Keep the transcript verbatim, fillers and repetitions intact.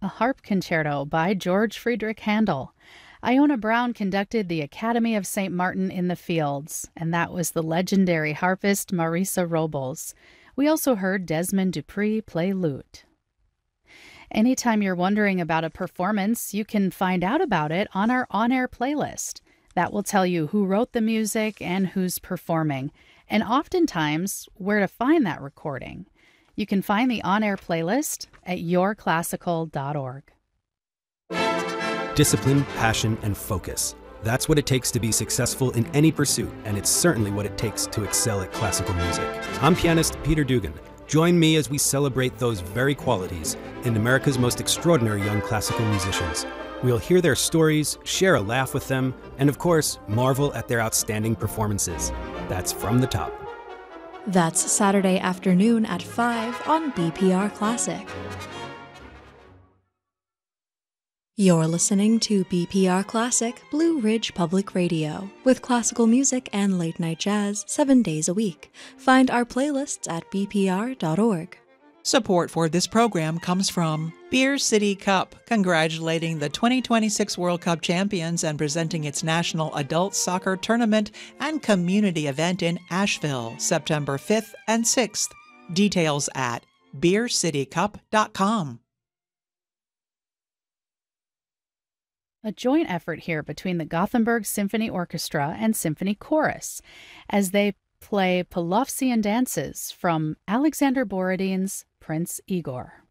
A harp concerto by George Friedrich Handel. Iona Brown conducted the Academy of Saint Martin in the Fields, and that was the legendary harpist Marisa Robles. We also heard Desmond Dupree play lute. Anytime you're wondering about a performance, you can find out about it on our on-air playlist. That will tell you who wrote the music and who's performing, and oftentimes where to find that recording. You can find the on-air playlist at your classical dot org. Discipline, passion, and focus. That's what it takes to be successful in any pursuit, and it's certainly what it takes to excel at classical music. I'm pianist Peter Dugan. Join me as we celebrate those very qualities in America's most extraordinary young classical musicians. We'll hear their stories, share a laugh with them, and of course, marvel at their outstanding performances. That's From the Top. That's Saturday afternoon at five on B P R Classic. You're listening to B P R Classic Blue Ridge Public Radio with classical music and late-night jazz seven days a week. Find our playlists at b p r dot org. Support for this program comes from Beer City Cup, congratulating the twenty twenty-six World Cup champions and presenting its National Adult Soccer Tournament and Community Event in Asheville, September fifth and sixth. Details at beer city cup dot com. A joint effort here between the Gothenburg Symphony Orchestra and Symphony Chorus as they play Pavlovian dances from Alexander Borodin's Prince Igor.